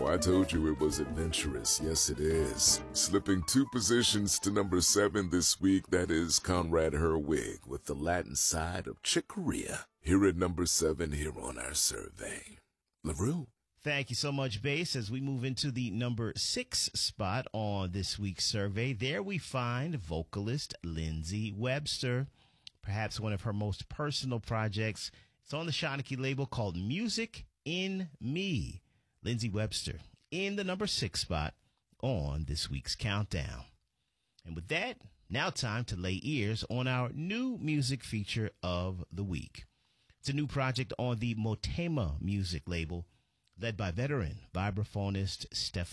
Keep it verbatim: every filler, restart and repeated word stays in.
I told you it was adventurous. Yes, it is. Slipping two positions to number seven this week, that is Conrad Herwig with The Latin Side of Chick Corea. Here at number seven here on our survey. LaRue. Thank you so much, Bass. As we move into the number six spot on this week's survey, there we find vocalist Lindsey Webster. Perhaps one of her most personal projects. It's on the Shanachie label called Music in Me. Lindsey Webster in the number six spot on this week's countdown. And with that, now time to lay ears on our new music feature of the week. It's a new project on the Motema music label, led by veteran vibraphonist Steph